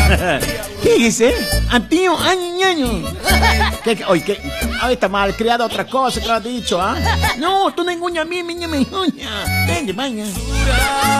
¿Qué dice? A tío, año. Oye, ¿qué? Ay, está mal creado otra cosa que lo has dicho, ¿ah? No, tú no enguñas a mí, niña me enguña. Vaya.